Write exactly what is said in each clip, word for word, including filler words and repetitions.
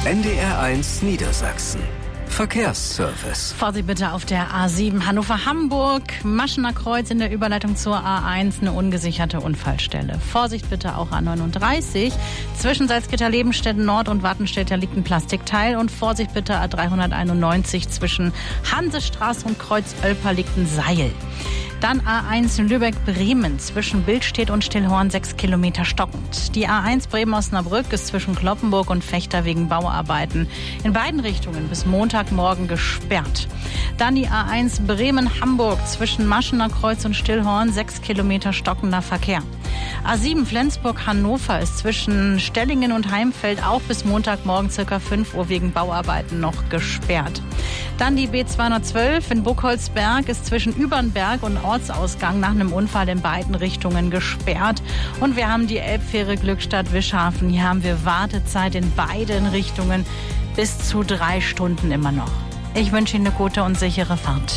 N D R eins Niedersachsen. Verkehrsservice. Vorsicht bitte auf der A sieben Hannover-Hamburg, Maschener Kreuz in der Überleitung zur A eins, eine ungesicherte Unfallstelle. Vorsicht bitte auch A neununddreißig, zwischen Salzgitter-Lebenstetten Nord und Wattenstädter liegt ein Plastikteil. Und Vorsicht bitte A dreihunderteinundneunzig, zwischen Hansestraße und Kreuz Oelper liegt ein Seil. Dann A eins Lübeck-Bremen, zwischen Bildstedt und Stillhorn sechs Kilometer stockend. Die A eins Bremen-Osnabrück ist zwischen Kloppenburg und Vechta wegen Bauarbeiten in beiden Richtungen bis Montagmorgen gesperrt. Dann die A eins Bremen-Hamburg, zwischen Maschener Kreuz und Stillhorn sechs Kilometer stockender Verkehr. A sieben Flensburg-Hannover ist zwischen Stellingen und Heimfeld auch bis Montagmorgen ca. fünf Uhr wegen Bauarbeiten noch gesperrt. Dann die B zweihundertzwölf in Buchholzberg ist zwischen Übernberg und Ortsausgang nach einem Unfall in beiden Richtungen gesperrt. Und wir haben die Elbfähre Glückstadt-Wischhafen. Hier haben wir Wartezeit in beiden Richtungen bis zu drei Stunden immer noch. Ich wünsche Ihnen eine gute und sichere Fahrt.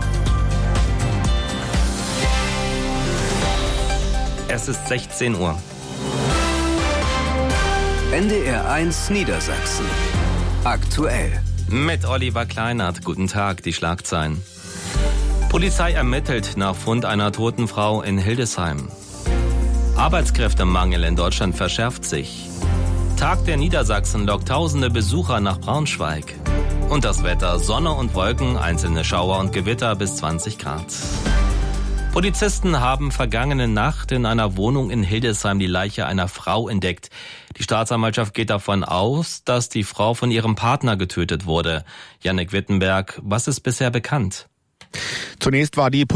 Es ist sechzehn Uhr. N D R eins Niedersachsen. Aktuell. Mit Oliver Kleinert. Guten Tag, die Schlagzeilen. Polizei ermittelt nach Fund einer toten Frau in Hildesheim. Arbeitskräftemangel in Deutschland verschärft sich. Tag der Niedersachsen lockt tausende Besucher nach Braunschweig. Und das Wetter: Sonne und Wolken, einzelne Schauer und Gewitter bis zwanzig Grad. Polizisten haben vergangene Nacht in einer Wohnung in Hildesheim die Leiche einer Frau entdeckt. Die Staatsanwaltschaft geht davon aus, dass die Frau von ihrem Partner getötet wurde. Jannik Wittenberg, was ist bisher bekannt? Zunächst war die